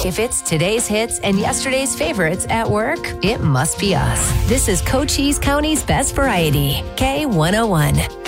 If it's today's hits and yesterday's favorites at work, it must be us. This is Cochise County's best variety, K101.